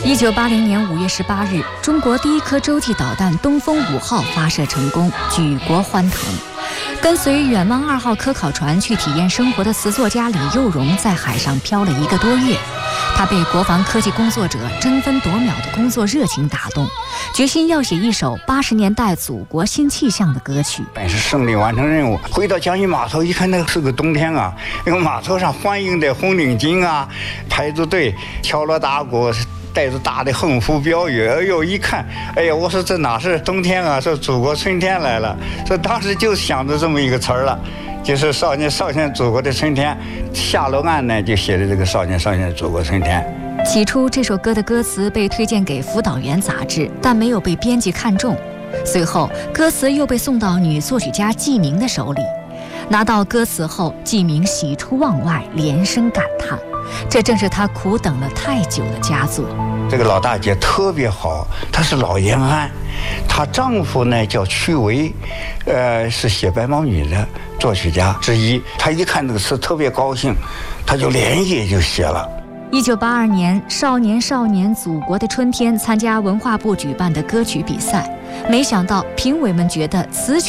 1980年5月18日，中国第一颗洲际导弹东风5号发射成功，举国欢腾。跟随远望2号科考船去体验生活的词作家李幼荣在海上漂了1个多月，他被国防科技工作者争分夺秒的工作热情打动，决心要写一首80年代祖国新气象的歌曲。 本是胜利完成任务，回到江阴码头一看，那个是个冬天啊，那个码头上欢迎的红领巾啊，排着队敲锣打鼓，带着大的横幅标语，哎呦一看，哎呀，我说这哪是冬天啊，是祖国春天来了。这当时就想着这么一个词儿了，就是少年祖国的春天。下楼岸呢就写的这个少年祖国春天。 起初这首歌的歌词被推荐给辅导员杂志，但没有被编辑看中。随后歌词又被送到女作曲家季明的手里，拿到歌词后，季明喜出望外，连声感叹，这正是他苦等了太久的佳作。 这个老大姐特别好，她是老延安，她丈夫呢叫屈维，是写白毛女的作曲家之一。她一看这个词特别高兴，她就连夜就写了。 1982年，少年少年祖国的春天参加文化部举办的歌曲比赛，没想到评委们觉得词曲